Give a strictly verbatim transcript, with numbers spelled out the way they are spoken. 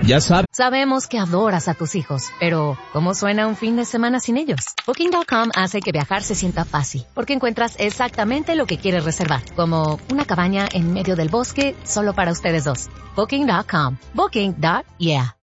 Ya sabes. Sabemos que adoras a tus hijos, pero ¿cómo suena un fin de semana sin ellos? Booking punto com hace que viajar se sienta fácil, porque encuentras exactamente lo que quieres reservar, como una cabaña en medio del bosque solo para ustedes dos. Booking punto com. Booking. Yeah.